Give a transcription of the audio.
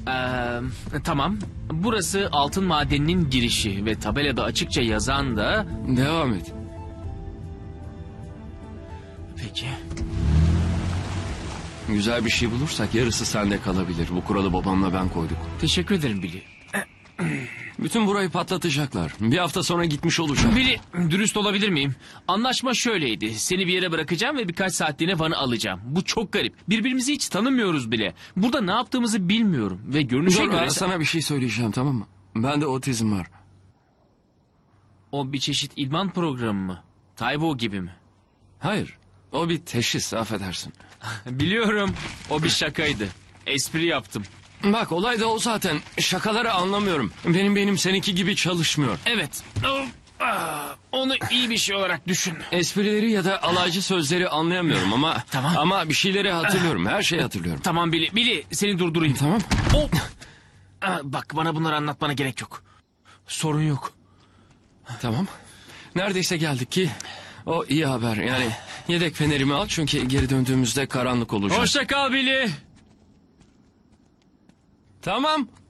Tamam. Burası altın madeninin girişi ve tabelada açıkça yazan da... Devam et. Peki. Güzel bir şey bulursak yarısı sende kalabilir. Bu kuralı babamla ben koyduk. Teşekkür ederim Billy. Bütün burayı patlatacaklar. Bir hafta sonra gitmiş olacak. Billy, dürüst olabilir miyim? Anlaşma şöyleydi. Seni bir yere bırakacağım ve birkaç saatliğine Van'ı alacağım. Bu çok garip. Birbirimizi hiç tanımıyoruz bile. Burada ne yaptığımızı bilmiyorum. Ve görünüşe Dur, göre... sana bir şey söyleyeceğim, tamam mı? Bende otizm var. O bir çeşit idman programı mı? Taybo gibi mi? Hayır. O bir teşhis, affedersin. Biliyorum. O bir şakaydı. Espri yaptım. Bak, olay da o zaten. Şakaları anlamıyorum. Benim beynim seninki gibi çalışmıyor. Evet. Onu iyi bir şey olarak düşün. Esprileri ya da alaycı sözleri anlayamıyorum ama... Tamam. Ama bir şeyleri hatırlıyorum. Her şeyi hatırlıyorum. Tamam Billy. Billy, seni durdurayım. Tamam. Oh. Bak, bana bunları anlatmana gerek yok. Sorun yok. Tamam. Neredeyse geldik ki... O iyi haber. Yani yedek fenerimi al çünkü geri döndüğümüzde karanlık olacak. Hoşça kal Billy. Tamam.